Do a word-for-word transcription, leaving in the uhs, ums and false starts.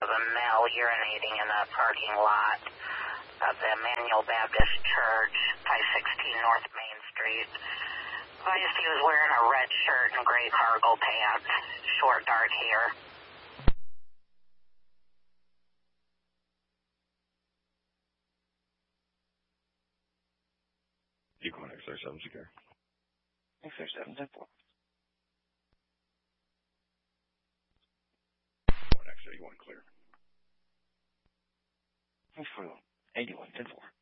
of a male urinating in the parking lot of the Emmanuel Baptist Church, five sixteen North Main Street. Advised he was wearing a red shirt and gray cargo pants, short dark hair. You go on X R seven secure. X R seven ten four. One X R, you want clear. Thanks for eighty-one ten four.